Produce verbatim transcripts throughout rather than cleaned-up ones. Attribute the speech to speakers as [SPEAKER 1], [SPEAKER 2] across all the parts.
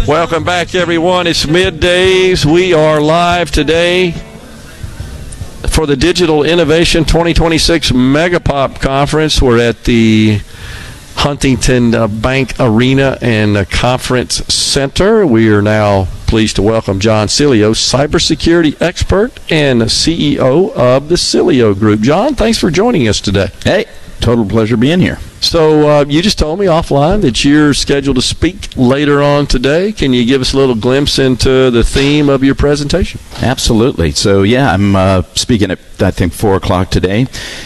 [SPEAKER 1] Welcome back, everyone. It's middays. We are live today for the Digital Innovation twenty twenty-six Megapop Conference. We're at the Huntington uh, Bank Arena and uh, Conference Center. We are now pleased to welcome John Cilio, cybersecurity expert and C E O of the Cilio Group. John, thanks for joining us today.
[SPEAKER 2] Hey, total pleasure being here.
[SPEAKER 1] So uh, you just told me offline that you're scheduled to speak later on today. Can you give us a little glimpse into the theme of your presentation?
[SPEAKER 2] Absolutely. So, yeah, I'm uh, speaking at, I think, four o'clock today.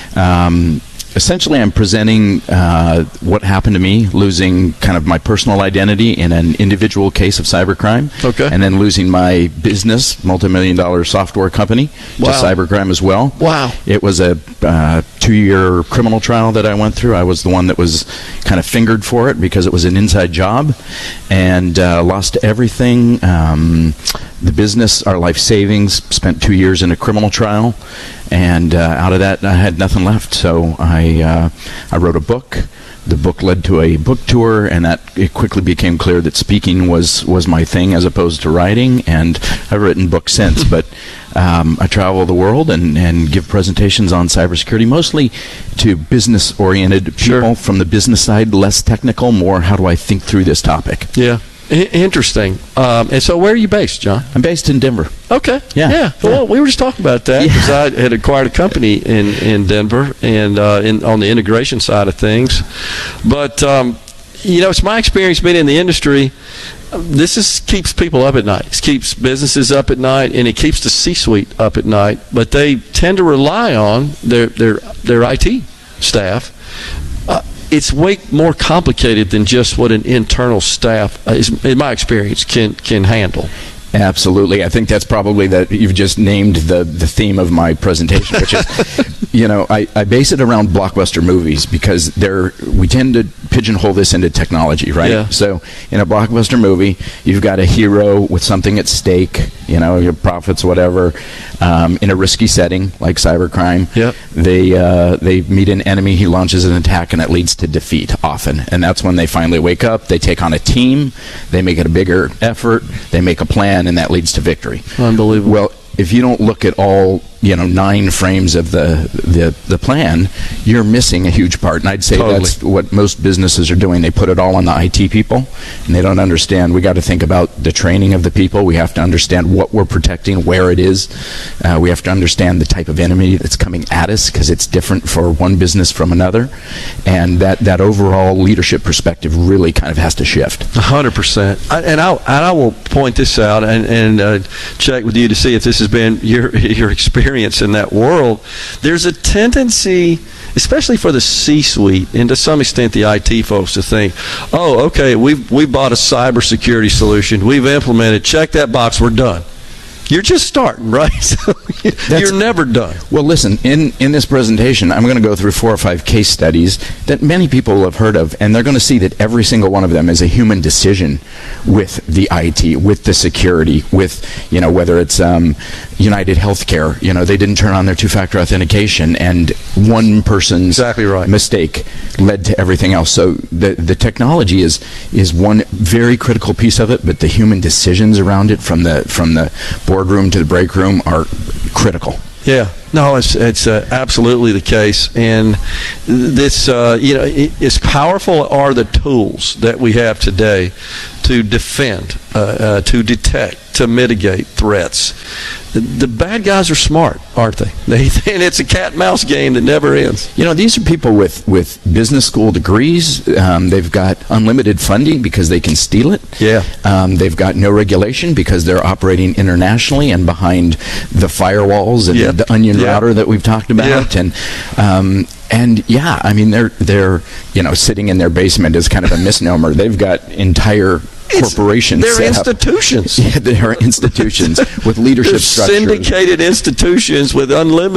[SPEAKER 2] Um, Essentially, I'm presenting uh, what happened to me, losing kind of my personal identity in an individual case of cybercrime.
[SPEAKER 1] Okay.
[SPEAKER 2] And then losing my business, multi-million dollar software company,
[SPEAKER 1] Wow.
[SPEAKER 2] to cybercrime as well.
[SPEAKER 1] Wow.
[SPEAKER 2] It was a uh, two-year criminal trial that I went through. I was the one that was kind of fingered for it because it was an inside job, and uh, lost everything. Um, the business, our life savings, spent two years in a criminal trial. And uh, out of that, I had nothing left. So I uh, I wrote a book. The book led to a book tour, and that it quickly became clear that speaking was, was my thing as opposed to writing. And I've written books since, but um, I travel the world and, and give presentations on cybersecurity, mostly to business-oriented people.
[SPEAKER 1] Sure.
[SPEAKER 2] From the business side, less technical, more how do I think through this topic.
[SPEAKER 1] Yeah. I- interesting. Um, and so where are you based, John?
[SPEAKER 2] I'm based in Denver.
[SPEAKER 1] Okay.
[SPEAKER 2] Yeah.
[SPEAKER 1] Yeah. Well, we were just talking about that
[SPEAKER 2] Yeah.
[SPEAKER 1] because I had acquired a company in, in Denver and uh, in, on the integration side of things. But, um, you know, it's my experience being in the industry. This is keeps people up at night. It keeps businesses up at night, and it keeps the C-suite up at night. But they tend to rely on their their, their I T staff. Uh, it's way more complicated than just what an internal staff, uh, is, in my experience, can can handle.
[SPEAKER 2] Absolutely. I think that's probably that you've just named the, the theme of my presentation, which is, you know, I, I base it around blockbuster movies because they're, we tend to pigeonhole this into technology, right?
[SPEAKER 1] Yeah.
[SPEAKER 2] So in a blockbuster movie, you've got a hero with something at stake, you know, your profits, whatever, um, in a risky setting like cybercrime.
[SPEAKER 1] Yep.
[SPEAKER 2] They, uh, they meet an enemy, he launches an attack, and it leads to defeat often. And that's when they finally wake up, they take on a team, they make it a bigger effort, they make a plan, and that leads to victory.
[SPEAKER 1] Unbelievable.
[SPEAKER 2] Well, if you don't look at all, you know, nine frames of the the, the plan, you're missing a huge part. And I'd say
[SPEAKER 1] Totally.
[SPEAKER 2] that's what most businesses are doing. They put it all on the I T people, and they don't understand. We got to think about the training of the people. We have to understand what we're protecting, where it is. Uh, we have to understand the type of enemy that's coming at us because it's different for one business from another. And that, that overall leadership perspective really kind of has to shift.
[SPEAKER 1] A hundred percent. And I and I will point this out and and uh, check with you to see if this has been your your experience in that world. There's a tendency, especially for the C-suite and to some extent the I T folks, to think, "Oh, okay, we've we bought a cybersecurity solution. We've implemented. Check that box. We're done." You're just starting, right? So you're never done.
[SPEAKER 2] Well, listen, in, in this presentation, I'm going to go through four or five case studies that many people have heard of, and they're going to see that every single one of them is a human decision with the I T, with the security, with, you know, whether it's um, United Healthcare, you know, they didn't turn on their two-factor authentication, and one person's
[SPEAKER 1] Exactly right.
[SPEAKER 2] mistake led to everything else. So the, the technology is is one very critical piece of it, but the human decisions around it, from the from the boardroom to the break room, are critical.
[SPEAKER 1] Yeah, no, it's it's uh, absolutely the case, and this, uh, you know, it, as powerful are the tools that we have today to defend, uh, uh, to detect, to mitigate threats. The, the bad guys are smart, aren't they? They and it's a cat and mouse game that never ends.
[SPEAKER 2] You know, these are people with, with business school degrees. Um, they've got unlimited funding because they can steal it.
[SPEAKER 1] Yeah.
[SPEAKER 2] Um, they've got no regulation because they're operating internationally and behind the firewalls and
[SPEAKER 1] Yep.
[SPEAKER 2] the onion
[SPEAKER 1] Yep.
[SPEAKER 2] router that we've talked about.
[SPEAKER 1] Yeah.
[SPEAKER 2] And um, and yeah, I mean, they're they're you know, sitting in their basement is kind of a misnomer. They've got entire
[SPEAKER 1] It's-
[SPEAKER 2] corporations.
[SPEAKER 1] They're
[SPEAKER 2] set up.
[SPEAKER 1] institutions.
[SPEAKER 2] Yeah, they're institutions with leadership
[SPEAKER 1] They're
[SPEAKER 2] structure.
[SPEAKER 1] syndicated institutions with unlimited